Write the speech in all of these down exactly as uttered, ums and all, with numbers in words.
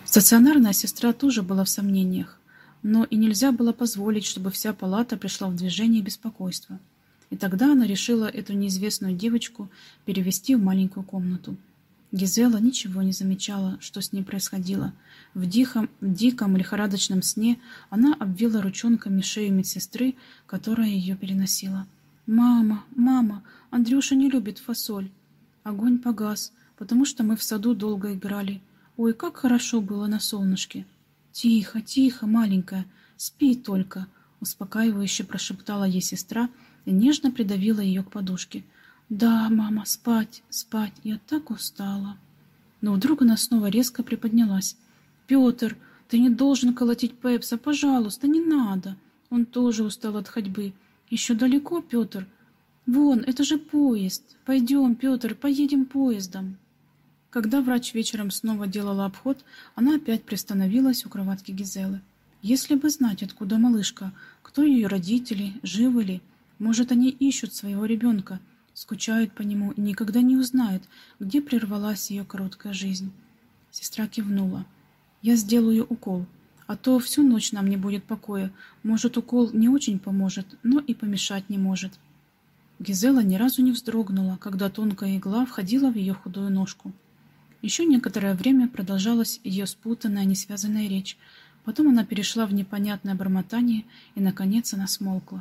Стационарная сестра тоже была в сомнениях, но и нельзя было позволить, чтобы вся палата пришла в движение беспокойства. И тогда она решила эту неизвестную девочку перевести в маленькую комнату. Гизела ничего не замечала, что с ней происходило. В диком, в диком лихорадочном сне она обвила ручонками шею медсестры, которая ее переносила. «Мама, мама, Андрюша не любит фасоль». Огонь погас, потому что мы в саду долго играли. Ой, как хорошо было на солнышке. «Тихо, тихо, маленькая, спи только», — успокаивающе прошептала ей сестра и нежно придавила ее к подушке. «Да, мама, спать, спать, я так устала». Но вдруг она снова резко приподнялась. «Петр, ты не должен колотить Пепса, пожалуйста, не надо. Он тоже устал от ходьбы. Еще далеко, Петр? Вон, это же поезд. Пойдем, Петр, поедем поездом». Когда врач вечером снова делала обход, она опять приостановилась у кроватки Гизелы. Если бы знать, откуда малышка, кто ее родители, живы ли, может, они ищут своего ребенка, скучают по нему и никогда не узнают, где прервалась ее короткая жизнь. Сестра кивнула. «Я сделаю укол, а то всю ночь нам не будет покоя. Может, укол не очень поможет, но и помешать не может». Гизела ни разу не вздрогнула, когда тонкая игла входила в ее худую ножку. Еще некоторое время продолжалась ее спутанная, несвязанная речь. Потом она перешла в непонятное бормотание, и, наконец, она смолкла.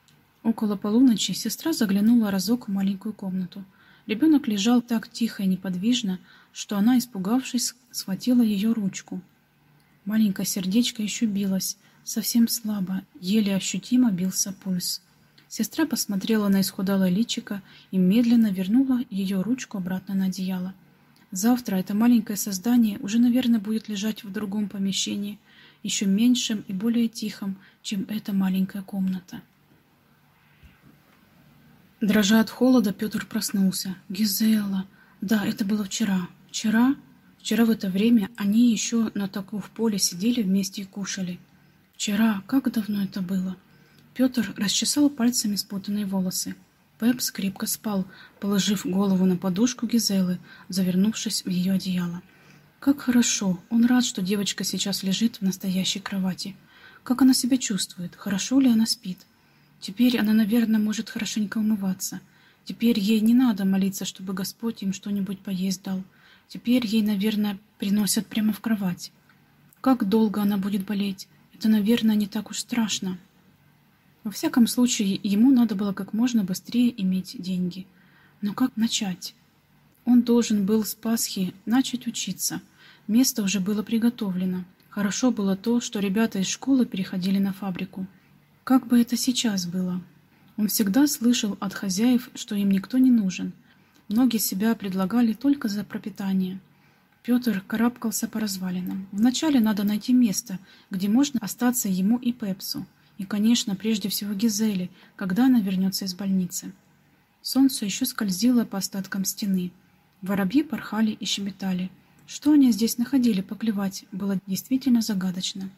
Около полуночи сестра заглянула разок в маленькую комнату. Ребенок лежал так тихо и неподвижно, что она, испугавшись, схватила ее ручку. Маленькое сердечко еще билось, совсем слабо, еле ощутимо бился пульс. Сестра посмотрела на исхудалое личико и медленно вернула ее ручку обратно на одеяло. Завтра это маленькое создание уже, наверное, будет лежать в другом помещении, еще меньшем и более тихом, чем эта маленькая комната. Дрожа от холода, Петр проснулся. «Гизела! Да, это было вчера. Вчера? Вчера в это время они еще на таку в поле сидели вместе и кушали. Вчера? Как давно это было?» Петр расчесал пальцами спутанные волосы. Пепс крепко спал, положив голову на подушку Гизелы, завернувшись в ее одеяло. Как хорошо! Он рад, что девочка сейчас лежит в настоящей кровати. Как она себя чувствует? Хорошо ли она спит? Теперь она, наверное, может хорошенько умываться. Теперь ей не надо молиться, чтобы Господь им что-нибудь поесть дал. Теперь ей, наверное, приносят прямо в кровать. Как долго она будет болеть? Это, наверное, не так уж страшно. Во всяком случае, ему надо было как можно быстрее иметь деньги. Но как начать? Он должен был с Пасхи начать учиться. Место уже было приготовлено. Хорошо было то, что ребята из школы переходили на фабрику. Как бы это сейчас было? Он всегда слышал от хозяев, что им никто не нужен. Многие себя предлагали только за пропитание. Петр карабкался по развалинам. Вначале надо найти место, где можно остаться ему и Пепсу. И, конечно, прежде всего Гизеле, когда она вернется из больницы. Солнце еще скользило по остаткам стены. Воробьи порхали и щебетали. Что они здесь находили поклевать, было действительно загадочно.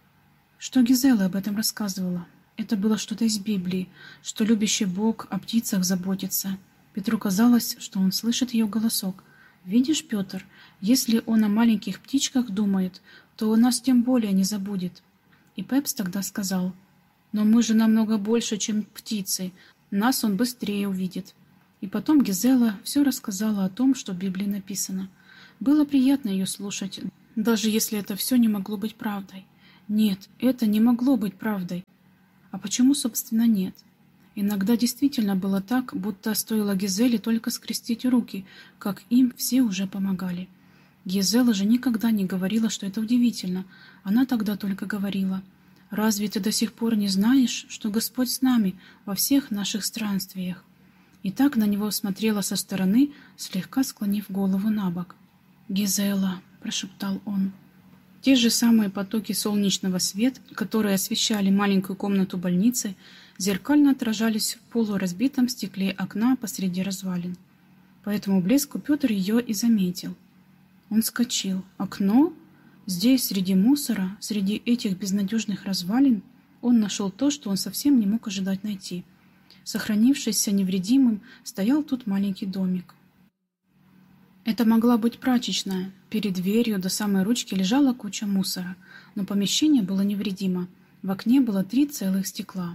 Что Гизела об этом рассказывала? Это было что-то из Библии, что любящий Бог о птицах заботится. Петру казалось, что он слышит ее голосок. «Видишь, Петр, если он о маленьких птичках думает, то он нас тем более не забудет». И Пепс тогда сказал: «Но мы же намного больше, чем птицы, нас он быстрее увидит». И потом Гизела все рассказала о том, что в Библии написано. Было приятно ее слушать, даже если это все не могло быть правдой. Нет, это не могло быть правдой. А почему, собственно, нет? Иногда действительно было так, будто стоило Гизеле только скрестить руки, как им все уже помогали. Гизела же никогда не говорила, что это удивительно. Она тогда только говорила: «Разве ты до сих пор не знаешь, что Господь с нами во всех наших странствиях?» И так на него смотрела со стороны, слегка склонив голову на бок. «Гизела», — прошептал он. Те же самые потоки солнечного света, которые освещали маленькую комнату больницы, зеркально отражались в полуразбитом стекле окна посреди развалин. По этому блеску Петр ее и заметил. Он вскочил. Окно? Здесь, среди мусора, среди этих безнадежных развалин, он нашел то, что он совсем не мог ожидать найти. Сохранившийся невредимым, стоял тут маленький домик. Это могла быть прачечная. Перед дверью до самой ручки лежала куча мусора, но помещение было невредимо. В окне было три целых стекла.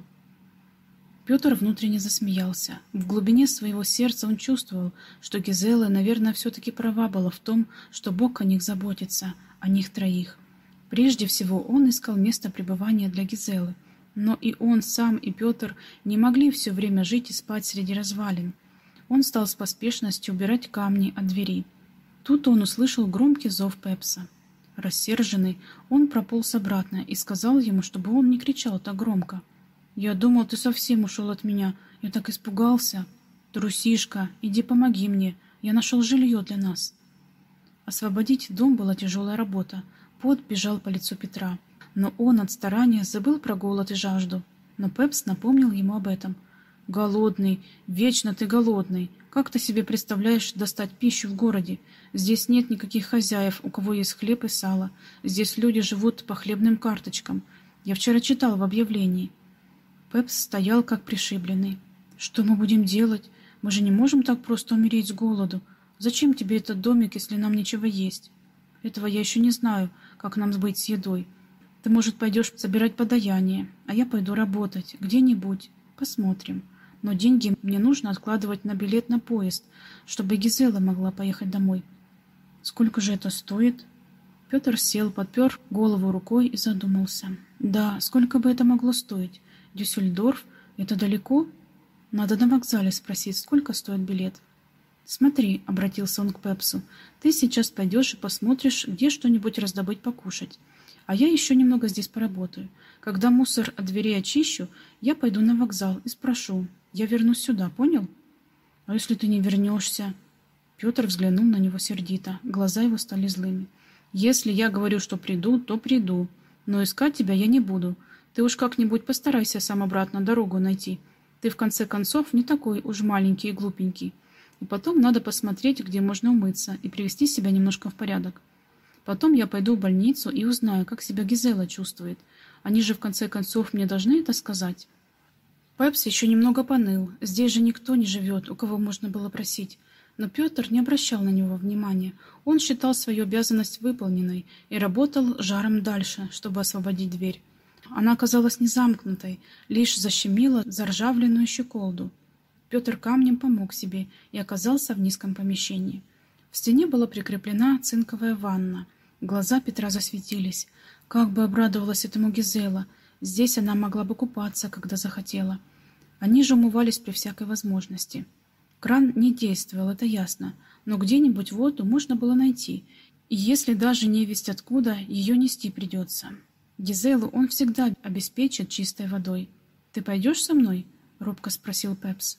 Петр внутренне засмеялся. В глубине своего сердца он чувствовал, что Гизела, наверное, все-таки права была в том, что Бог о них заботится, о них троих. Прежде всего он искал место пребывания для Гизелы, но и он сам, и Петр не могли все время жить и спать среди развалин. Он стал с поспешностью убирать камни от двери. Тут он услышал громкий зов Пепса. Рассерженный, он прополз обратно и сказал ему, чтобы он не кричал так громко. «Я думал, ты совсем ушел от меня. Я так испугался. Трусишка, иди помоги мне. Я нашел жилье для нас». Освободить дом была тяжелая работа. Пот бежал по лицу Петра. Но он от старания забыл про голод и жажду. Но Пепс напомнил ему об этом. «Голодный, вечно ты голодный. Как ты себе представляешь достать пищу в городе? Здесь нет никаких хозяев, у кого есть хлеб и сало. Здесь люди живут по хлебным карточкам. Я вчера читал в объявлении». Пепс стоял как пришибленный. «Что мы будем делать? Мы же не можем так просто умереть с голоду. Зачем тебе этот домик, если нам нечего есть? Этого я еще не знаю, как нам быть с едой. Ты, может, пойдешь собирать подаяние, а я пойду работать где-нибудь. Посмотрим. Но деньги мне нужно откладывать на билет на поезд, чтобы Гизела могла поехать домой». «Сколько же это стоит?» Петр сел, подпер голову рукой и задумался. «Да, сколько бы это могло стоить? Дюссельдорф? Это далеко? Надо на вокзале спросить, сколько стоит билет». «Смотри», — обратился он к Пепсу, — «ты сейчас пойдешь и посмотришь, где что-нибудь раздобыть покушать. А я еще немного здесь поработаю. Когда мусор от дверей очищу, я пойду на вокзал и спрошу. Я вернусь сюда, понял?» «А если ты не вернешься?» Петр взглянул на него сердито. Глаза его стали злыми. «Если я говорю, что приду, то приду. Но искать тебя я не буду. Ты уж как-нибудь постарайся сам обратно дорогу найти. Ты, в конце концов, не такой уж маленький и глупенький. И потом надо посмотреть, где можно умыться и привести себя немножко в порядок. Потом я пойду в больницу и узнаю, как себя Гизела чувствует. Они же, в конце концов, мне должны это сказать». Пепс еще немного поныл. Здесь же никто не живет, у кого можно было просить. Но Петр не обращал на него внимания. Он считал свою обязанность выполненной и работал жаром дальше, чтобы освободить дверь. Она оказалась не замкнутой, лишь защемила заржавленную щеколду. Петр камнем помог себе и оказался в низком помещении. В стене была прикреплена цинковая ванна. Глаза Петра засветились. Как бы обрадовалась этому Гизела. Здесь она могла бы купаться, когда захотела. Они же умывались при всякой возможности. Кран не действовал, это ясно, но где-нибудь воду можно было найти, и если даже не весть откуда, ее нести придется. Гизелу он всегда обеспечит чистой водой. «Ты пойдешь со мной?» — робко спросил Пепс.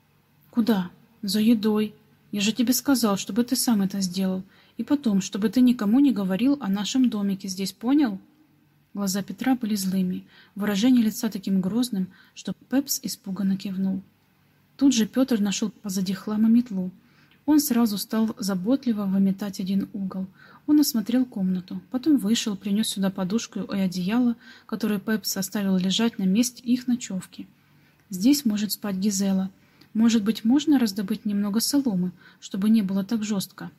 «Куда?» «За едой. Я же тебе сказал, чтобы ты сам это сделал. И потом, чтобы ты никому не говорил о нашем домике здесь, понял?» Глаза Петра были злыми, выражение лица таким грозным, что Пепс испуганно кивнул. Тут же Петр нашел позади хлама метлу. Он сразу стал заботливо выметать один угол. Он осмотрел комнату, потом вышел, принес сюда подушку и одеяло, которое Пепс оставил лежать на месте их ночевки. Здесь может спать Гизела. Может быть, можно раздобыть немного соломы, чтобы не было так жестко?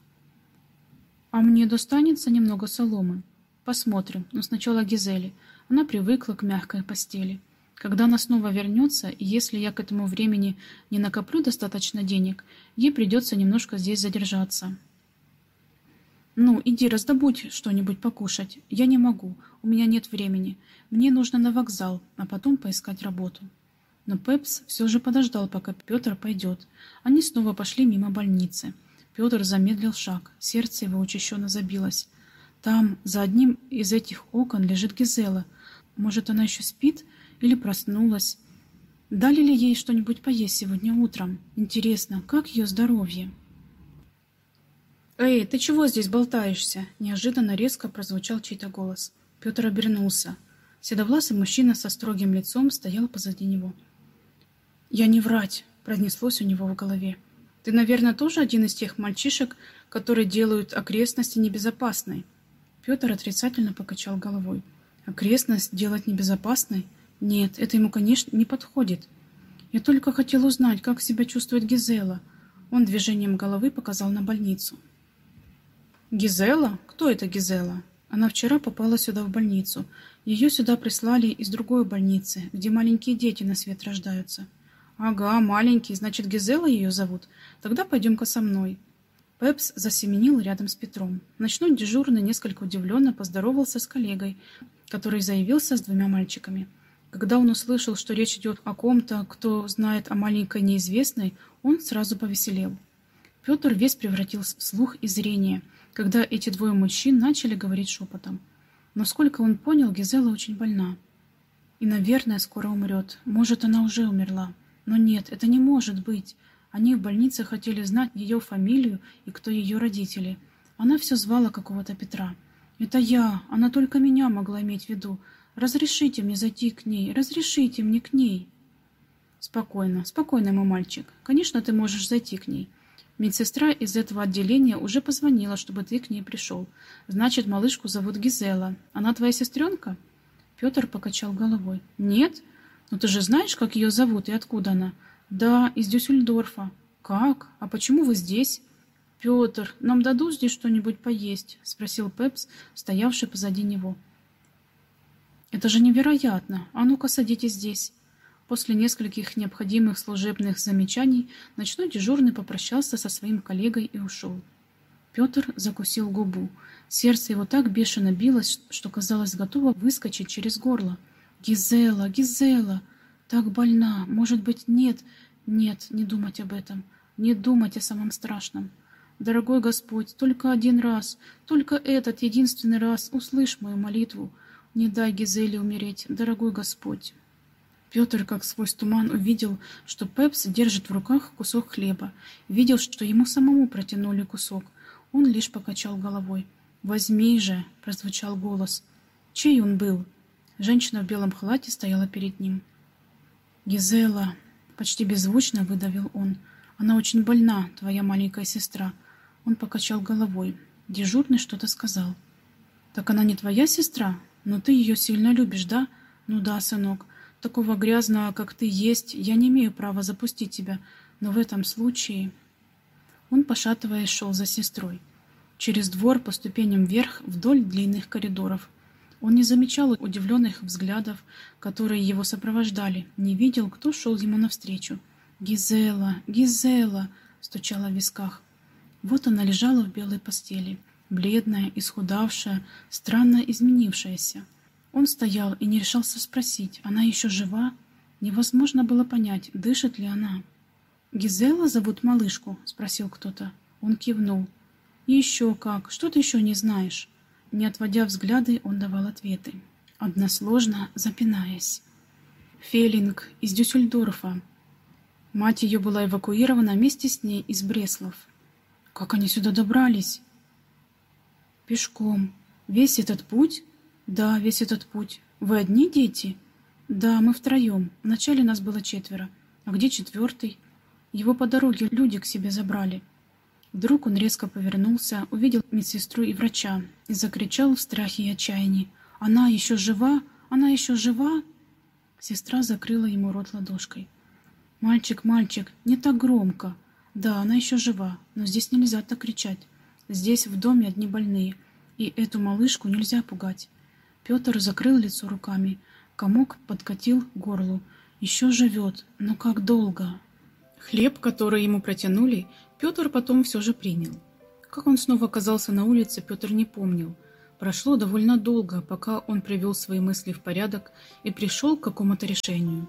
«А мне достанется немного соломы?» «Посмотрим, но сначала Гизеле. Она привыкла к мягкой постели. Когда она снова вернется, и если я к этому времени не накоплю достаточно денег, ей придется немножко здесь задержаться». «Ну, иди раздобудь что-нибудь покушать. Я не могу, у меня нет времени. Мне нужно на вокзал, а потом поискать работу». Но Пепс все же подождал, пока Петр пойдет. Они снова пошли мимо больницы. Петр замедлил шаг, сердце его учащенно забилось. Там, за одним из этих окон, лежит Гизела. Может, она еще спит или проснулась? Дали ли ей что-нибудь поесть сегодня утром? Интересно, как ее здоровье? «Эй, ты чего здесь болтаешься?» Неожиданно резко прозвучал чей-то голос. Петр обернулся. Седовласый мужчина со строгим лицом стоял позади него. «Я не врать», — пронеслось у него в голове. «Ты, наверное, тоже один из тех мальчишек, которые делают окрестности небезопасной?» Петр отрицательно покачал головой. «Окрестность делать небезопасной? Нет, это ему, конечно, не подходит. Я только хотел узнать, как себя чувствует Гизела». Он движением головы показал на больницу. Гизела? Кто это Гизела? Она вчера попала сюда в больницу. Ее сюда прислали из другой больницы, где маленькие дети на свет рождаются. Ага, маленький, значит, Гизела ее зовут. Тогда пойдем-ка со мной. Пепс засеменил рядом с Петром. Ночной дежурный несколько удивленно поздоровался с коллегой, который заявился с двумя мальчиками. Когда он услышал, что речь идет о ком-то, кто знает о маленькой неизвестной, он сразу повеселел. Петр весь превратился в слух и зрение, когда эти двое мужчин начали говорить шепотом. Но сколько он понял, Гизела очень больна. И, наверное, скоро умрет. Может, она уже умерла. Но нет, это не может быть. Они в больнице хотели знать ее фамилию и кто ее родители. Она все звала какого-то Петра. «Это я. Она только меня могла иметь в виду. Разрешите мне зайти к ней. Разрешите мне к ней». «Спокойно, спокойно, мой мальчик. Конечно, ты можешь зайти к ней. Медсестра из этого отделения уже позвонила, чтобы ты к ней пришел. Значит, малышку зовут Гизела. Она твоя сестренка?» Петр покачал головой. «Нет? Но ты же знаешь, как ее зовут и откуда она?» «Да, из Дюссельдорфа». «Как? А почему вы здесь?» «Петр, нам дадут здесь что-нибудь поесть?» — спросил Пепс, стоявший позади него. «Это же невероятно! А ну-ка, садитесь здесь!» После нескольких необходимых служебных замечаний ночной дежурный попрощался со своим коллегой и ушел. Петр закусил губу. Сердце его так бешено билось, что, казалось, готово выскочить через горло. «Гизела, Гизела! Так больна! Может быть, нет, нет, не думать об этом, не думать о самом страшном. Дорогой Господь, только один раз, только этот единственный раз услышь мою молитву. Не дай Гизеле умереть, дорогой Господь». Петр, как сквозь туман, увидел, что Пепс держит в руках кусок хлеба. Видел, что ему самому протянули кусок. Он лишь покачал головой. «Возьми же!» — прозвучал голос. Чей он был? Женщина в белом халате стояла перед ним. «Гизела!» — почти беззвучно выдавил он. «Она очень больна, твоя маленькая сестра». Он покачал головой. Дежурный что-то сказал. «Так она не твоя сестра? Но ты ее сильно любишь, да?» «Ну да, сынок. Такого грязного, как ты есть, я не имею права запустить тебя. Но в этом случае...» Он, пошатываясь, шел за сестрой. Через двор по ступеням вверх вдоль длинных коридоров. Он не замечал удивленных взглядов, которые его сопровождали, не видел, кто шел ему навстречу. «Гизела! Гизела!» — стучала в висках. Вот она лежала в белой постели, бледная, исхудавшая, странно изменившаяся. Он стоял и не решался спросить, она еще жива? Невозможно было понять, дышит ли она. «Гизела зовут малышку?» — спросил кто-то. Он кивнул. «Еще как! Что ты еще не знаешь?» Не отводя взгляды, он давал ответы, односложно запинаясь. «Фелинг из Дюссельдорфа. Мать ее была эвакуирована вместе с ней из Бреслов». «Как они сюда добрались?» «Пешком. Весь этот путь?» «Да, весь этот путь. Вы одни дети?» «Да, мы втроем. Вначале нас было четверо. А где четвертый?» «Его по дороге люди к себе забрали». Вдруг он резко повернулся, увидел медсестру и врача и закричал в страхе и отчаянии. «Она еще жива? Она еще жива?» Сестра закрыла ему рот ладошкой. «Мальчик, мальчик, не так громко. Да, она еще жива, но здесь нельзя так кричать. Здесь в доме одни больные, и эту малышку нельзя пугать». Петр закрыл лицо руками. Комок подкатил к горлу. «Еще живет, но как долго?» Хлеб, который ему протянули, Петр потом все же принял. Как он снова оказался на улице, Петр не помнил. Прошло довольно долго, пока он привел свои мысли в порядок и пришел к какому-то решению.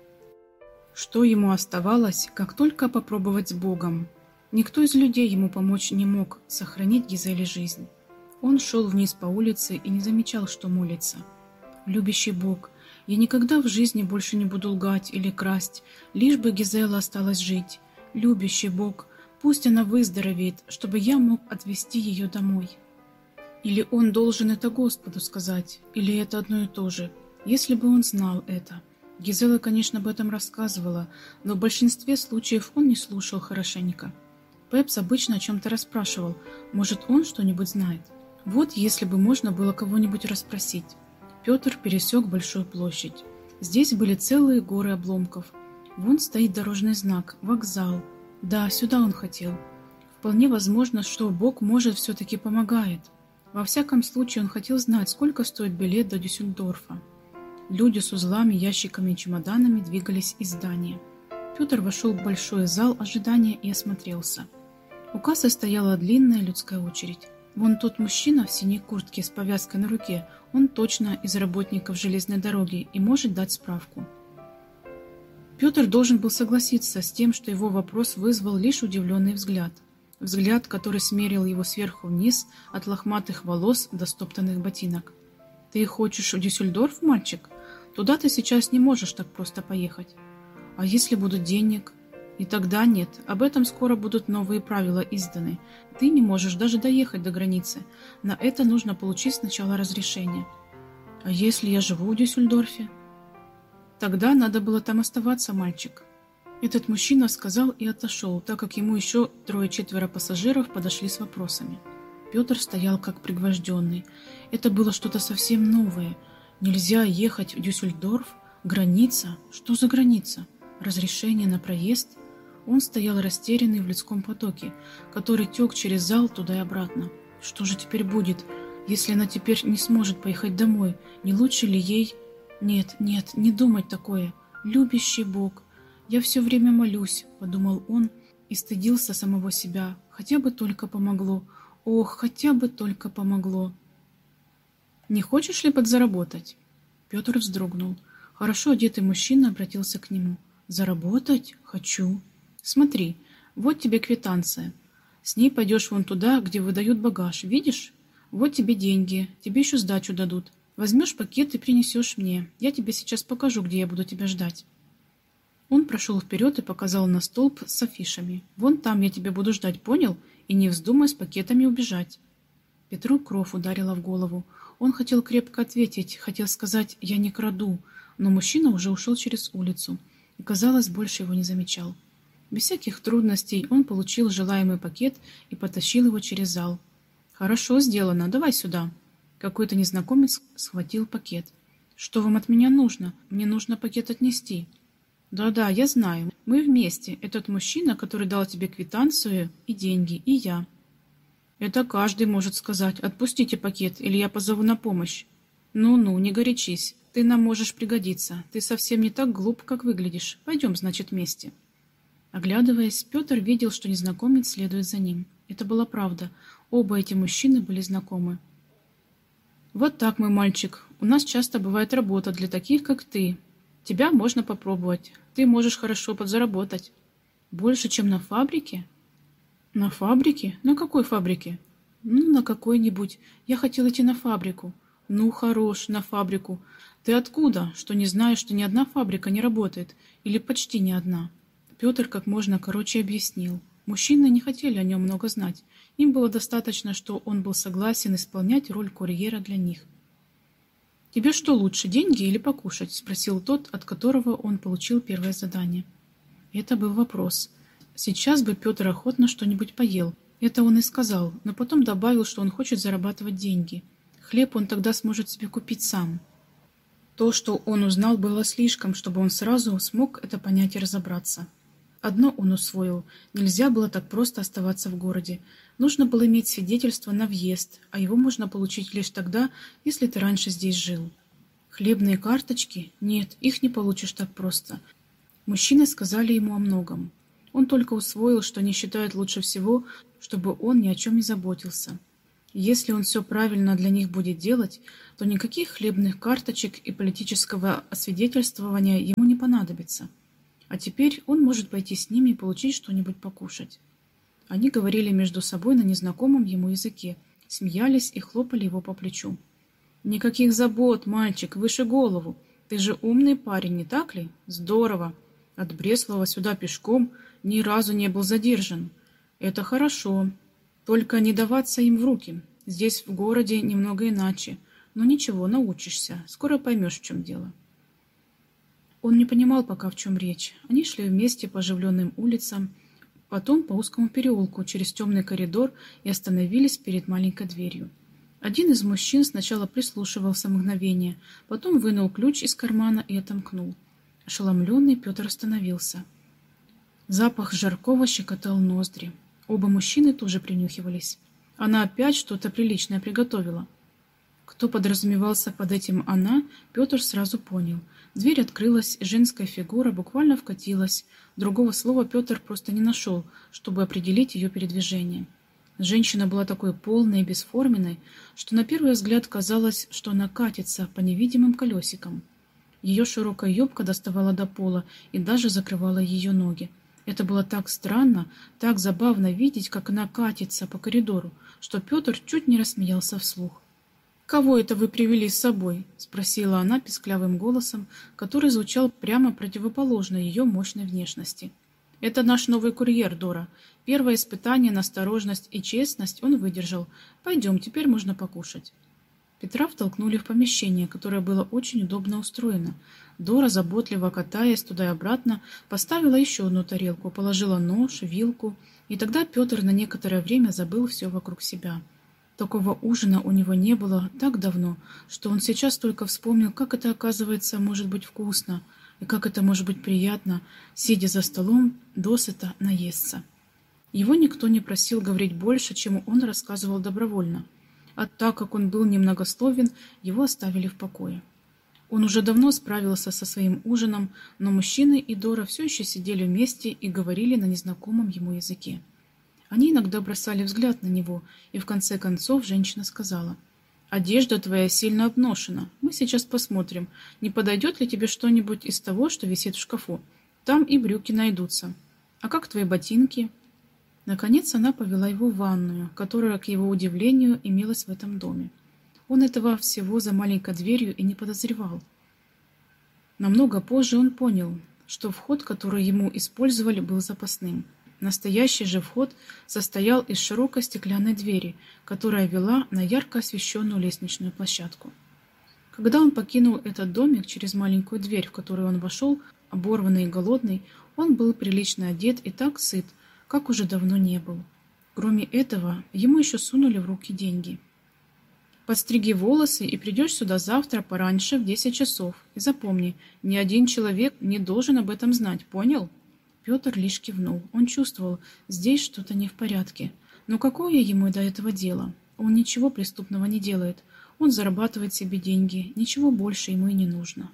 Что ему оставалось, как только попробовать с Богом? Никто из людей ему помочь не мог сохранить Гизеле жизнь. Он шел вниз по улице и не замечал, что молится. «Любящий Бог, я никогда в жизни больше не буду лгать или красть, лишь бы Гизела осталась жить. Любящий Бог, пусть она выздоровеет, чтобы я мог отвезти ее домой». Или он должен это Господу сказать, или это одно и то же. Если бы он знал это. Гизела, конечно, об этом рассказывала, но в большинстве случаев он не слушал хорошенько. Пепс обычно о чем-то расспрашивал, может, он что-нибудь знает. Вот если бы можно было кого-нибудь расспросить. Петр пересек большую площадь. Здесь были целые горы обломков. Вон стоит дорожный знак, вокзал. Да, сюда он хотел. В Вполне возможно, что Бог, может, все-таки помогает. Во всяком случае, он хотел знать, сколько стоит билет до Дюссельдорфа. Люди с узлами, ящиками и чемоданами двигались из здания. Петр вошел в большой зал ожидания и осмотрелся. У кассы стояла длинная людская очередь. Вон тот мужчина в синей куртке с повязкой на руке, он точно из работников железной дороги и может дать справку. Петр должен был согласиться с тем, что его вопрос вызвал лишь удивленный взгляд. Взгляд, который смерил его сверху вниз, от лохматых волос до стоптанных ботинок. «Ты хочешь в Дюссельдорф, мальчик? Туда ты сейчас не можешь так просто поехать. А если будут денег? И тогда нет, об этом скоро будут новые правила изданы. Ты не можешь даже доехать до границы. На это нужно получить сначала разрешение. А если я живу в Дюссельдорфе? Тогда надо было там оставаться, мальчик». Этот мужчина сказал и отошел, так как ему еще трое-четверо пассажиров подошли с вопросами. Петр стоял как пригвожденный. Это было что-то совсем новое. Нельзя ехать в Дюссельдорф? Граница? Что за граница? Разрешение на проезд? Он стоял растерянный в людском потоке, который тек через зал туда и обратно. Что же теперь будет, если она теперь не сможет поехать домой? Не лучше ли ей... Нет, нет, не думать такое. Любящий Бог. Я все время молюсь, подумал он и стыдился самого себя. Хотя бы только помогло. Ох, хотя бы только помогло. Не хочешь ли подзаработать? Петр вздрогнул. Хорошо одетый мужчина обратился к нему. Заработать? Хочу. Смотри, вот тебе квитанция. С ней пойдешь вон туда, где выдают багаж. Видишь? Вот тебе деньги. Тебе еще сдачу дадут. Возьмешь пакет и принесешь мне. Я тебе сейчас покажу, где я буду тебя ждать. Он прошел вперед и показал на столб с афишами. Вон там я тебя буду ждать, понял? И не вздумай с пакетами убежать. Петру кровь ударила в голову. Он хотел крепко ответить, хотел сказать «я не краду», но мужчина уже ушел через улицу и, казалось, больше его не замечал. Без всяких трудностей он получил желаемый пакет и потащил его через зал. «Хорошо сделано, давай сюда». Какой-то незнакомец схватил пакет. «Что вам от меня нужно? Мне нужно пакет отнести». «Да-да, я знаю. Мы вместе. Этот мужчина, который дал тебе квитанцию и деньги, и я». «Это каждый может сказать. Отпустите пакет, или я позову на помощь». «Ну-ну, не горячись. Ты нам можешь пригодиться. Ты совсем не так глуп, как выглядишь. Пойдем, значит, вместе». Оглядываясь, Петр видел, что незнакомец следует за ним. Это была правда. Оба эти мужчины были знакомы. «Вот так, мой мальчик. У нас часто бывает работа для таких, как ты. Тебя можно попробовать. Ты можешь хорошо подзаработать». «Больше, чем на фабрике?» «На фабрике? На какой фабрике?» «Ну, на какой-нибудь. Я хотел идти на фабрику». «Ну, хорош, на фабрику. Ты откуда, что не знаешь, что ни одна фабрика не работает? Или почти ни одна?» Петр как можно короче объяснил. Мужчины не хотели о нем много знать. Им было достаточно, что он был согласен исполнять роль курьера для них. «Тебе что лучше, деньги или покушать?» – спросил тот, от которого он получил первое задание. Это был вопрос. Сейчас бы Петр охотно что-нибудь поел. Это он и сказал, но потом добавил, что он хочет зарабатывать деньги. Хлеб он тогда сможет себе купить сам. То, что он узнал, было слишком, чтобы он сразу смог это понять и разобраться. Одно он усвоил. Нельзя было так просто оставаться в городе. Нужно было иметь свидетельство на въезд, а его можно получить лишь тогда, если ты раньше здесь жил. Хлебные карточки? Нет, их не получишь так просто. Мужчины сказали ему о многом. Он только усвоил, что они считают лучше всего, чтобы он ни о чем не заботился. Если он все правильно для них будет делать, то никаких хлебных карточек и политического освидетельствования ему не понадобится. А теперь он может пойти с ними и получить что-нибудь покушать. Они говорили между собой на незнакомом ему языке, смеялись и хлопали его по плечу. «Никаких забот, мальчик, выше голову. Ты же умный парень, не так ли? Здорово. От Бреслова сюда пешком ни разу не был задержан. Это хорошо. Только не даваться им в руки. Здесь в городе немного иначе. Но ничего, научишься. Скоро поймешь, в чем дело». Он не понимал пока, в чем речь. Они шли вместе по оживленным улицам, потом по узкому переулку через темный коридор и остановились перед маленькой дверью. Один из мужчин сначала прислушивался мгновение, потом вынул ключ из кармана и отомкнул. Ошеломленный Петр остановился. Запах жаркого щекотал ноздри. Оба мужчины тоже принюхивались. Она опять что-то приличное приготовила. Кто подразумевался под этим «она», Петр сразу понял. Дверь открылась, женская фигура буквально вкатилась. Другого слова Петр просто не нашел, чтобы определить ее передвижение. Женщина была такой полной и бесформенной, что на первый взгляд казалось, что она катится по невидимым колесикам. Ее широкая юбка доставала до пола и даже закрывала ее ноги. Это было так странно, так забавно видеть, как она катится по коридору, что Петр чуть не рассмеялся вслух. «Кого это вы привели с собой?» — спросила она писклявым голосом, который звучал прямо противоположно ее мощной внешности. «Это наш новый курьер, Дора. Первое испытание на осторожность и честность он выдержал. Пойдем, теперь можно покушать». Петра втолкнули в помещение, которое было очень удобно устроено. Дора, заботливо катаясь туда и обратно, поставила еще одну тарелку, положила нож, вилку, и тогда Петр на некоторое время забыл все вокруг себя. Такого ужина у него не было так давно, что он сейчас только вспомнил, как это, оказывается, может быть вкусно, и как это может быть приятно, сидя за столом, досыта наесться. Его никто не просил говорить больше, чем он рассказывал добровольно. А так как он был немногословен, его оставили в покое. Он уже давно справился со своим ужином, но мужчины и Дора все еще сидели вместе и говорили на незнакомом ему языке. Они иногда бросали взгляд на него, и в конце концов женщина сказала: «Одежда твоя сильно обношена. Мы сейчас посмотрим, не подойдет ли тебе что-нибудь из того, что висит в шкафу. Там и брюки найдутся. А как твои ботинки?» Наконец она повела его в ванную, которая, к его удивлению, имелась в этом доме. Он этого всего за маленькой дверью и не подозревал. Намного позже он понял, что вход, который ему использовали, был запасным. Настоящий же вход состоял из широкой стеклянной двери, которая вела на ярко освещенную лестничную площадку. Когда он покинул этот домик через маленькую дверь, в которую он вошел, оборванный и голодный, он был прилично одет и так сыт, как уже давно не был. Кроме этого, ему еще сунули в руки деньги. «Подстриги волосы и придешь сюда завтра пораньше в десять часов. И запомни, ни один человек не должен об этом знать, понял?» Петр лишь кивнул. Он чувствовал, здесь что-то не в порядке. Но какое ему до этого дело? Он ничего преступного не делает. Он зарабатывает себе деньги. Ничего больше ему и не нужно.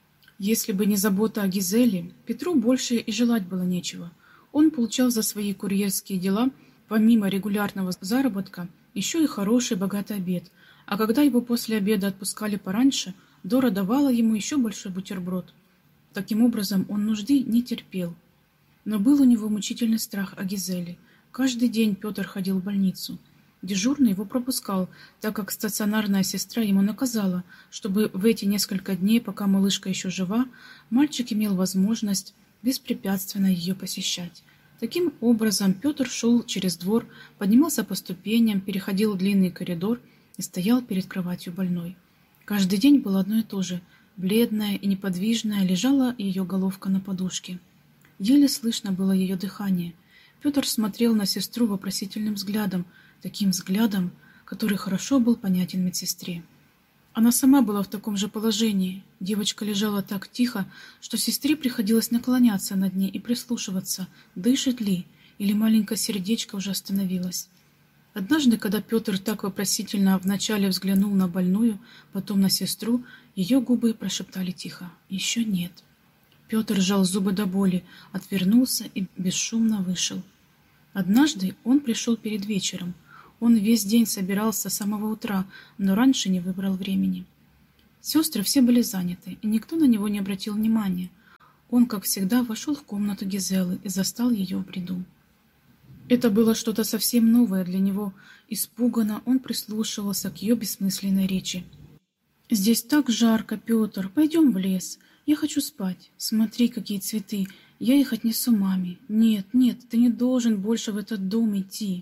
Если бы не забота о Гизеле, Петру больше и желать было нечего. Он получал за свои курьерские дела, помимо регулярного заработка, еще и хороший богатый обед. А когда его после обеда отпускали пораньше, Дора давала ему еще большой бутерброд. Таким образом, он нужды не терпел. Но был у него мучительный страх о Гизеле. Каждый день Петр ходил в больницу. Дежурный его пропускал, так как стационарная сестра ему наказала, чтобы в эти несколько дней, пока малышка еще жива, мальчик имел возможность беспрепятственно ее посещать. Таким образом, Петр шел через двор, поднимался по ступеням, переходил длинный коридор и стоял перед кроватью больной. Каждый день было одно и то же. Бледная и неподвижная лежала ее головка на подушке. Еле слышно было ее дыхание. Петр смотрел на сестру вопросительным взглядом, таким взглядом, который хорошо был понятен медсестре. Она сама была в таком же положении. Девочка лежала так тихо, что сестре приходилось наклоняться над ней и прислушиваться, дышит ли, или маленькое сердечко уже остановилось. Однажды, когда Петр так вопросительно вначале взглянул на больную, потом на сестру, ее губы прошептали тихо: «Еще нет». Петр сжал зубы до боли, отвернулся и бесшумно вышел. Однажды он пришел перед вечером. Он весь день собирался с самого утра, но раньше не выбрал времени. Сестры все были заняты, и никто на него не обратил внимания. Он, как всегда, вошел в комнату Гизелы и застал ее в бреду. Это было что-то совсем новое для него. Испуганно он прислушивался к ее бессмысленной речи. «Здесь так жарко, Петр, пойдем в лес. Я хочу спать. Смотри, какие цветы. Я их отнесу маме. Нет, нет, ты не должен больше в этот дом идти».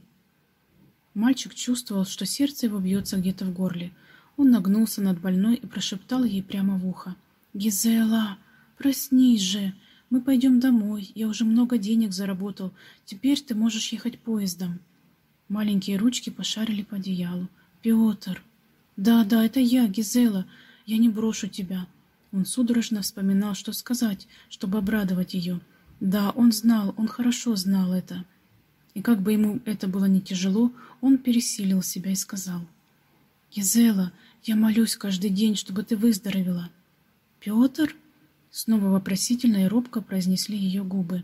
Мальчик чувствовал, что сердце его бьется где-то в горле. Он нагнулся над больной и прошептал ей прямо в ухо: «Гизела, проснись же. Мы пойдем домой. Я уже много денег заработал. Теперь ты можешь ехать поездом». Маленькие ручки пошарили по одеялу. «Петр!» «Да, да, это я, Гизела. Я не брошу тебя». Он судорожно вспоминал, что сказать, чтобы обрадовать ее. Да, он знал, он хорошо знал это. И как бы ему это было не тяжело, он пересилил себя и сказал: «Гизела, я молюсь каждый день, чтобы ты выздоровела». «Петр?» — снова вопросительно и робко произнесли ее губы.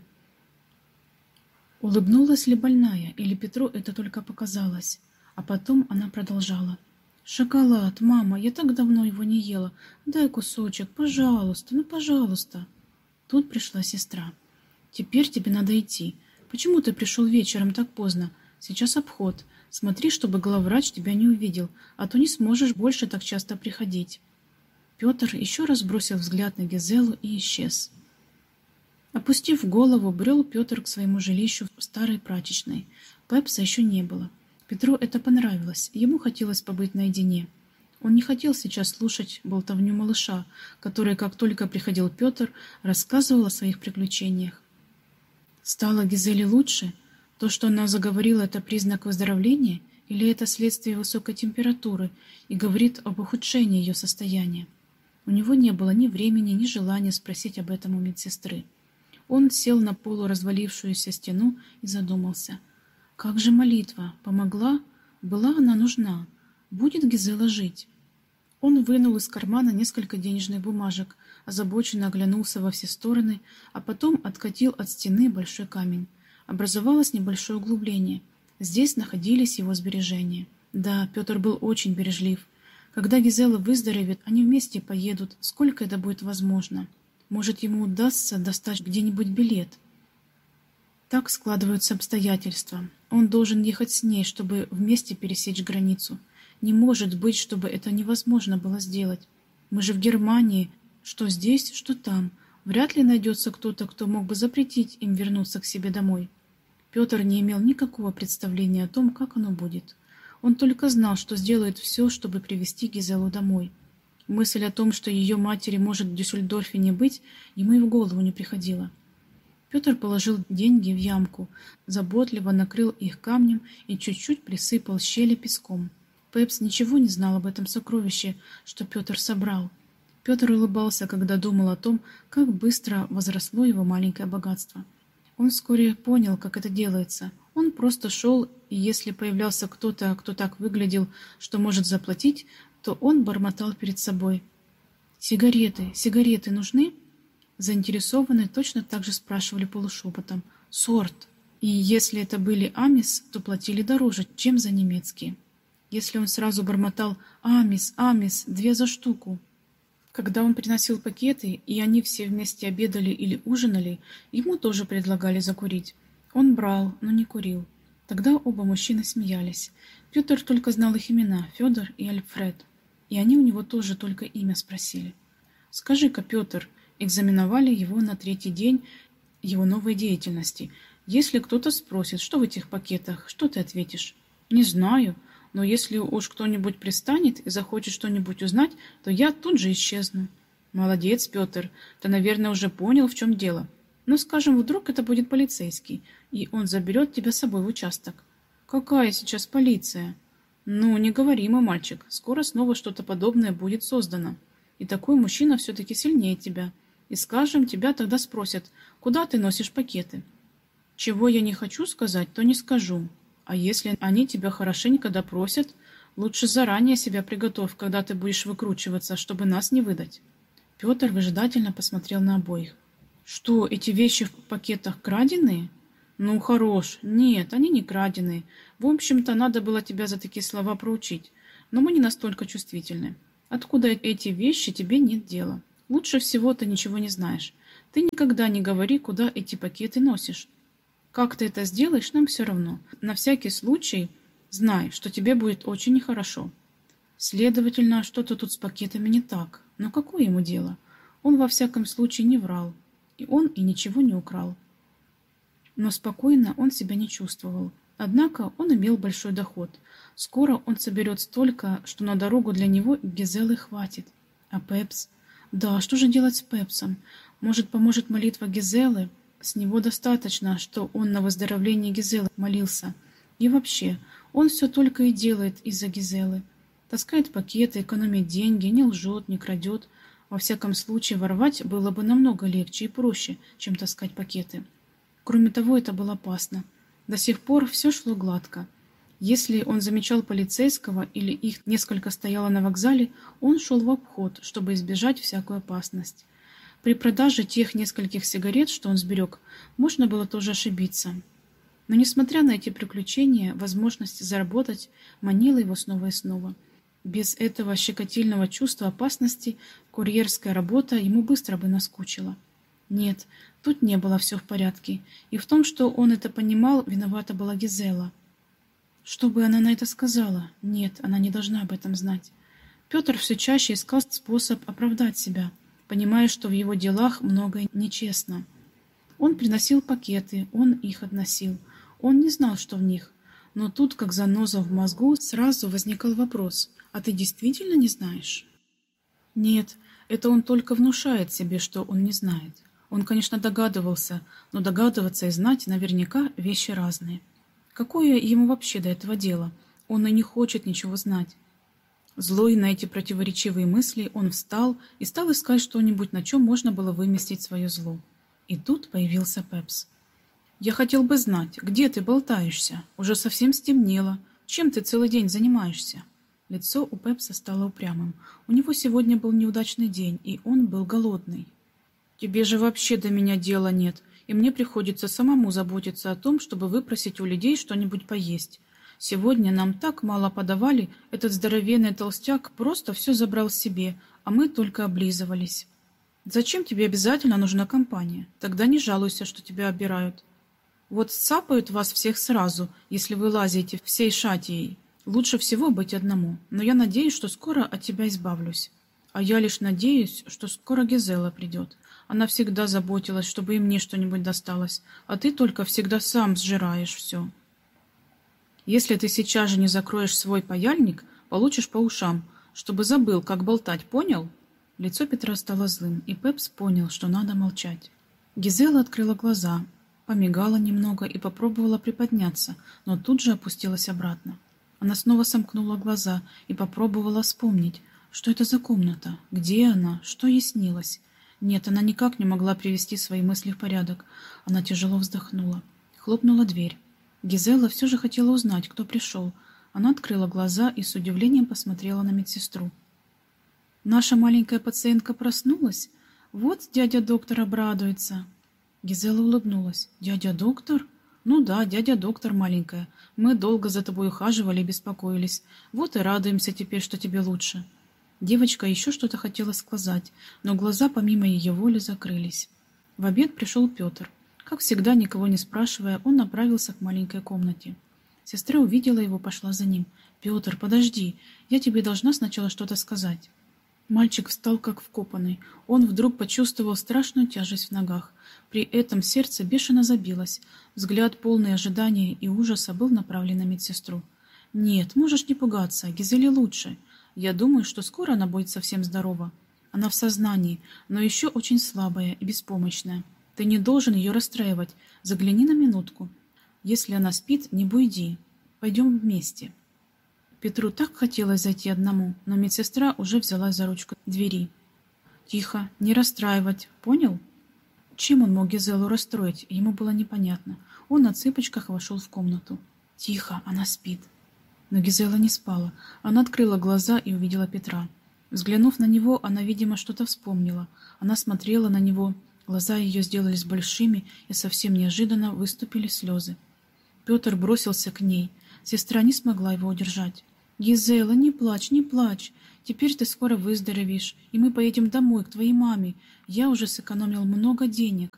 Улыбнулась ли больная, или Петру это только показалось? А потом она продолжала: «Шоколад, мама, я так давно его не ела. Дай кусочек, пожалуйста, ну пожалуйста». Тут пришла сестра. «Теперь тебе надо идти. Почему ты пришел вечером так поздно? Сейчас обход. Смотри, чтобы главврач тебя не увидел, а то не сможешь больше так часто приходить». Петр еще раз бросил взгляд на Гизелу и исчез. Опустив голову, брел Петр к своему жилищу в старой прачечной. Пепса еще не было. Петру это понравилось, ему хотелось побыть наедине. Он не хотел сейчас слушать болтовню малыша, который, как только приходил Петр, рассказывал о своих приключениях. Стало Гизеле лучше? То, что она заговорила, это признак выздоровления, или это следствие высокой температуры и говорит об ухудшении ее состояния? У него не было ни времени, ни желания спросить об этом у медсестры. Он сел на полуразвалившуюся стену и задумался. Как же молитва? Помогла? Была она нужна? Будет Гизела жить? Он вынул из кармана несколько денежных бумажек, озабоченно оглянулся во все стороны, а потом откатил от стены большой камень. Образовалось небольшое углубление. Здесь находились его сбережения. Да, Петр был очень бережлив. Когда Гизела выздоровеет, они вместе поедут, сколько это будет возможно. Может, ему удастся достать где-нибудь билет. Так складываются обстоятельства. Он должен ехать с ней, чтобы вместе пересечь границу. Не может быть, чтобы это невозможно было сделать. Мы же в Германии. Что здесь, что там. Вряд ли найдется кто-то, кто мог бы запретить им вернуться к себе домой. Петр не имел никакого представления о том, как оно будет. Он только знал, что сделает все, чтобы привести Гизелу домой. Мысль о том, что ее матери может в Дюссельдорфе не быть, ему и в голову не приходила. Петр положил деньги в ямку, заботливо накрыл их камнем и чуть-чуть присыпал щели песком. Пепс ничего не знал об этом сокровище, что Петр собрал. Петр улыбался, когда думал о том, как быстро возросло его маленькое богатство. Он вскоре понял, как это делается. Он просто шел, и если появлялся кто-то, кто так выглядел, что может заплатить, то он бормотал перед собой: «Сигареты, сигареты нужны?» Заинтересованные точно так же спрашивали полушепотом: «Сорт». И если это были амис, то платили дороже, чем за немецкие. Если он сразу бормотал: «Амис, амис, две за штуку». Когда он приносил пакеты, и они все вместе обедали или ужинали, ему тоже предлагали закурить. Он брал, но не курил. Тогда оба мужчины смеялись. Петр только знал их имена — Федор и Альфред. И они у него тоже только имя спросили. «Скажи-ка, Петр», экзаменовали его на третий день его новой деятельности. «Если кто-то спросит, что в этих пакетах, что ты ответишь?» «Не знаю, но если уж кто-нибудь пристанет и захочет что-нибудь узнать, то я тут же исчезну». «Молодец, Петр, ты, наверное, уже понял, в чем дело. Ну, скажем, вдруг это будет полицейский, и он заберет тебя с собой в участок». «Какая сейчас полиция?» «Ну, не говори, мой мальчик, скоро снова что-то подобное будет создано. И такой мужчина все-таки сильнее тебя. И, скажем, тебя тогда спросят, куда ты носишь пакеты. Чего я не хочу сказать, то не скажу. А если они тебя хорошенько допросят, лучше заранее себя приготовь, когда ты будешь выкручиваться, чтобы нас не выдать». Петр выжидательно посмотрел на обоих. «Что, эти вещи в пакетах краденые?» «Ну, хорош. Нет, они не краденые. В общем-то, надо было тебя за такие слова проучить. Но мы не настолько чувствительны. Откуда эти вещи, тебе нет дела. Лучше всего ты ничего не знаешь. Ты никогда не говори, куда эти пакеты носишь. Как ты это сделаешь, нам все равно. На всякий случай знай, что тебе будет очень нехорошо». Следовательно, что-то тут с пакетами не так. Но какое ему дело? Он во всяком случае не врал. И он и ничего не украл. Но спокойно он себя не чувствовал. Однако он имел большой доход. Скоро он соберет столько, что на дорогу для него Гизелы хватит. А Пепс? Да, что же делать с Пепсом? Может, поможет молитва Гизелы? С него достаточно, что он на выздоровление Гизелы молился. И вообще, он все только и делает из-за Гизелы. Таскает пакеты, экономит деньги, не лжет, не крадет. Во всяком случае, воровать было бы намного легче и проще, чем таскать пакеты. Кроме того, это было опасно. До сих пор все шло гладко. Если он замечал полицейского или их несколько стояло на вокзале, он шел в обход, чтобы избежать всякую опасность. При продаже тех нескольких сигарет, что он сберег, можно было тоже ошибиться. Но, несмотря на эти приключения, возможность заработать манила его снова и снова. Без этого щекотильного чувства опасности курьерская работа ему быстро бы наскучила. Нет, тут не было все в порядке, и в том, что он это понимал, виновата была Гизела. Что бы она на это сказала? Нет, она не должна об этом знать. Петр все чаще искал способ оправдать себя, понимая, что в его делах многое нечестно. Он приносил пакеты, он их относил. Он не знал, что в них. Но тут, как заноза в мозгу, сразу возникал вопрос: «А ты действительно не знаешь?» Нет, это он только внушает себе, что он не знает. Он, конечно, догадывался, но догадываться и знать наверняка вещи разные. Какое ему вообще до этого дело? Он и не хочет ничего знать. Злой на эти противоречивые мысли, он встал и стал искать что-нибудь, на чем можно было выместить свое зло. И тут появился Пепс. «Я хотел бы знать, где ты болтаешься? Уже совсем стемнело. Чем ты целый день занимаешься?» Лицо у Пепса стало упрямым. У него сегодня был неудачный день, и он был голодный. «Тебе же вообще до меня дела нет, и мне приходится самому заботиться о том, чтобы выпросить у людей что-нибудь поесть. Сегодня нам так мало подавали, этот здоровенный толстяк просто все забрал себе, а мы только облизывались. Зачем тебе обязательно нужна компания? Тогда не жалуйся, что тебя обирают. Вот сцапают вас всех сразу, если вы лазите всей шатией. Лучше всего быть одному, но я надеюсь, что скоро от тебя избавлюсь. А я лишь надеюсь, что скоро Гизела придет. Она всегда заботилась, чтобы и мне что-нибудь досталось, а ты только всегда сам сжираешь все. Если ты сейчас же не закроешь свой паяльник, получишь по ушам, чтобы забыл, как болтать, понял?» Лицо Петра стало злым, и Пепс понял, что надо молчать. Гизела открыла глаза, помигала немного и попробовала приподняться, но тут же опустилась обратно. Она снова сомкнула глаза и попробовала вспомнить, что это за комната, где она, что ей снилось. Нет, она никак не могла привести свои мысли в порядок. Она тяжело вздохнула. Хлопнула дверь. Гизела все же хотела узнать, кто пришел. Она открыла глаза и с удивлением посмотрела на медсестру. «Наша маленькая пациентка проснулась? Вот дядя доктор обрадуется». Гизела улыбнулась. «Дядя доктор? Ну да, дядя доктор, маленькая. Мы долго за тобой ухаживали и беспокоились. Вот и радуемся теперь, что тебе лучше». Девочка еще что-то хотела сказать, но глаза помимо ее воли закрылись. В обед пришел Петр. Как всегда, никого не спрашивая, он направился к маленькой комнате. Сестра увидела его, пошла за ним. «Петр, подожди, я тебе должна сначала что-то сказать». Мальчик встал как вкопанный. Он вдруг почувствовал страшную тяжесть в ногах. При этом сердце бешено забилось. Взгляд, полный ожидания и ужаса, был направлен на медсестру. «Нет, можешь не пугаться, Гизеле лучше. Я думаю, что скоро она будет совсем здорова. Она в сознании, но еще очень слабая и беспомощная. Ты не должен ее расстраивать. Загляни на минутку. Если она спит, не буйди. Пойдем вместе». Петру так хотелось зайти одному, но медсестра уже взялась за ручку двери. «Тихо, не расстраивать, понял?» Чем он мог Гизелу расстроить, ему было непонятно. Он на цыпочках вошел в комнату. «Тихо, она спит». Но Гизела не спала. Она открыла глаза и увидела Петра. Взглянув на него, она, видимо, что-то вспомнила. Она смотрела на него, глаза ее сделались большими, и совсем неожиданно выступили слезы. Петр бросился к ней. Сестра не смогла его удержать. «Гизела, не плачь, не плачь. Теперь ты скоро выздоровеешь, и мы поедем домой, к твоей маме. Я уже сэкономил много денег».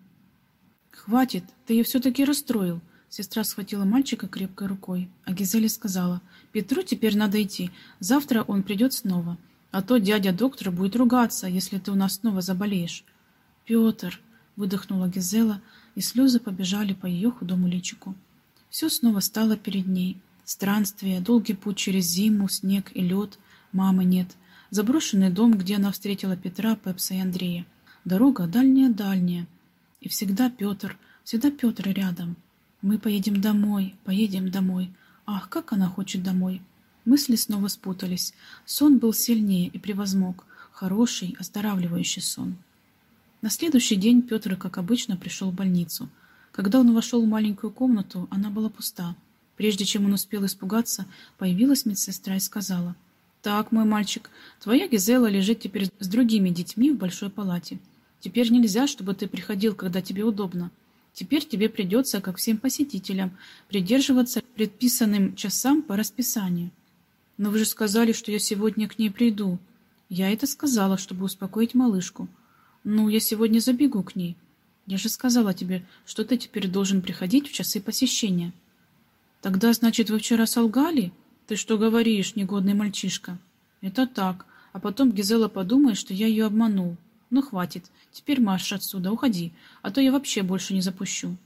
«Хватит, ты ее все-таки расстроил». Сестра схватила мальчика крепкой рукой, а Гизеле сказала: «Петру теперь надо идти, завтра он придет снова, а то дядя доктор будет ругаться, если ты у нас снова заболеешь». «Петр», — выдохнула Гизела, и слезы побежали по ее худому личику. Все снова стало перед ней. Странствие, долгий путь через зиму, снег и лед, мамы нет, заброшенный дом, где она встретила Петра, Пепса и Андрея. Дорога дальняя-дальняя. И всегда Петр, всегда Петр рядом. «Мы поедем домой, поедем домой. Ах, как она хочет домой!» Мысли снова спутались. Сон был сильнее и превозмог. Хороший, оздоравливающий сон. На следующий день Петр, как обычно, пришел в больницу. Когда он вошел в маленькую комнату, она была пуста. Прежде чем он успел испугаться, появилась медсестра и сказала: «Так, мой мальчик, твоя Гизела лежит теперь с другими детьми в большой палате. Теперь нельзя, чтобы ты приходил, когда тебе удобно. Теперь тебе придется, как всем посетителям, придерживаться предписанным часам по расписанию». «Но вы же сказали, что я сегодня к ней приду». «Я это сказала, чтобы успокоить малышку». «Ну, я сегодня забегу к ней». «Я же сказала тебе, что ты теперь должен приходить в часы посещения». «Тогда, значит, вы вчера солгали? Ты что говоришь, негодный мальчишка?» «Это так. А потом Гизела подумает, что я ее обманул. Ну, хватит. Теперь марш отсюда, уходи, а то я вообще больше не запущу».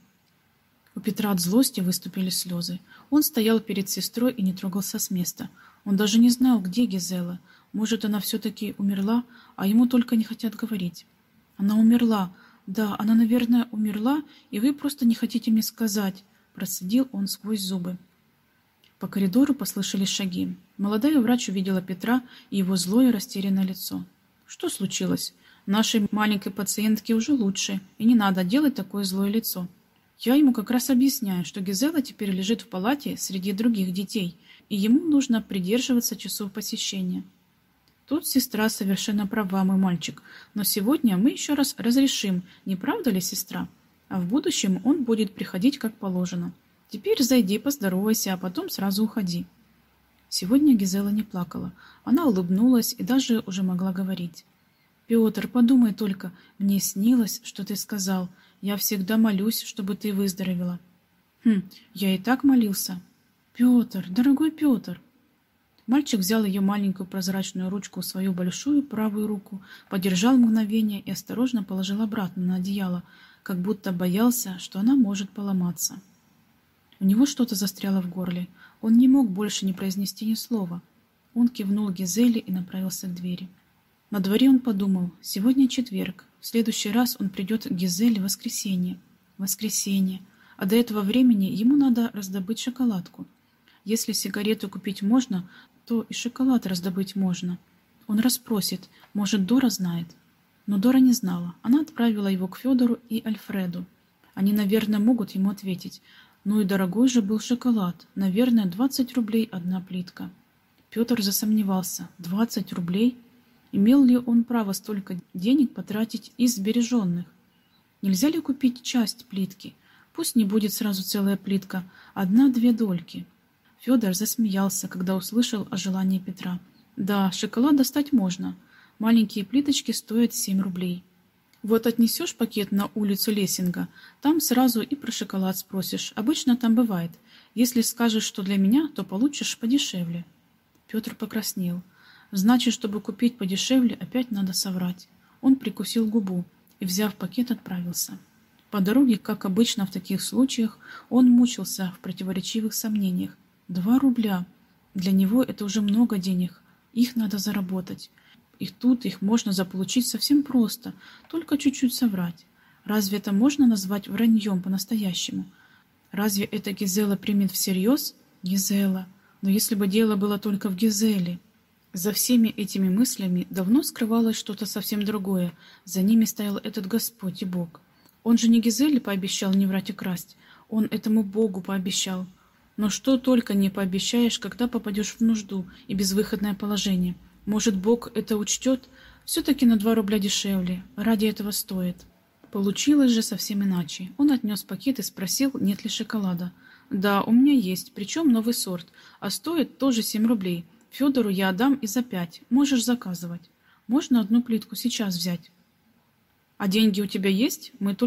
У Петра от злости выступили слезы. Он стоял перед сестрой и не трогался с места. Он даже не знал, где Гизела. Может, она все-таки умерла, а ему только не хотят говорить. «Она умерла. Да, она, наверное, умерла, и вы просто не хотите мне сказать», — процедил он сквозь зубы. По коридору послышались шаги. Молодая врач увидела Петра и его злое растерянное лицо. «Что случилось? Нашей маленькой пациентке уже лучше, и не надо делать такое злое лицо. Я ему как раз объясняю, что Гизела теперь лежит в палате среди других детей, и ему нужно придерживаться часов посещения». «Тут сестра совершенно права, мой мальчик, но сегодня мы еще раз разрешим, не правда ли, сестра? А в будущем он будет приходить как положено. Теперь зайди, поздоровайся, а потом сразу уходи». Сегодня Гизела не плакала. Она улыбнулась и даже уже могла говорить. «Петр, подумай только, мне снилось, что ты сказал. Я всегда молюсь, чтобы ты выздоровела». «Хм, я и так молился». «Петр, дорогой Петр». Мальчик взял ее маленькую прозрачную ручку в свою большую правую руку, подержал мгновение и осторожно положил обратно на одеяло, как будто боялся, что она может поломаться. У него что-то застряло в горле. Он не мог больше не произнести ни слова. Он кивнул Гизеле и направился к двери. На дворе он подумал: сегодня четверг, в следующий раз он придет к Гизеле в воскресенье. Воскресенье. А до этого времени ему надо раздобыть шоколадку. Если сигарету купить можно, то и шоколад раздобыть можно. Он расспросит, может, Дора знает. Но Дора не знала. Она отправила его к Федору и Альфреду. Они, наверное, могут ему ответить. Ну и дорогой же был шоколад. Наверное, двадцать рублей одна плитка. Петр засомневался. Двадцать рублей? Имел ли он право столько денег потратить из сбереженных? Нельзя ли купить часть плитки? Пусть не будет сразу целая плитка, одна-две дольки. Федор засмеялся, когда услышал о желании Петра. Да, шоколад достать можно. Маленькие плиточки стоят семь рублей. Вот отнесешь пакет на улицу Лессинга, там сразу и про шоколад спросишь. Обычно там бывает. Если скажешь, что для меня, то получишь подешевле. Петр покраснел. Значит, чтобы купить подешевле, опять надо соврать. Он прикусил губу и, взяв пакет, отправился. По дороге, как обычно в таких случаях, он мучился в противоречивых сомнениях. Два рубля. Для него это уже много денег. Их надо заработать. И тут их можно заполучить совсем просто, только чуть-чуть соврать. Разве это можно назвать враньем по-настоящему? Разве это Гизела примет всерьез? Гизела. Но если бы дело было только в Гизеле. За всеми этими мыслями давно скрывалось что-то совсем другое. За ними стоял этот Господь и Бог. Он же не Гизеле пообещал не врать и красть. Он этому Богу пообещал. Но что только не пообещаешь, когда попадешь в нужду и безвыходное положение. Может, Бог это учтет? Все-таки на два рубля дешевле. Ради этого стоит. Получилось же совсем иначе. Он отнес пакет и спросил, нет ли шоколада. Да, у меня есть, причем новый сорт. А стоит тоже семь рублей. Федору я отдам и за пять. Можешь заказывать. Можно одну плитку сейчас взять. А деньги у тебя есть? Мы только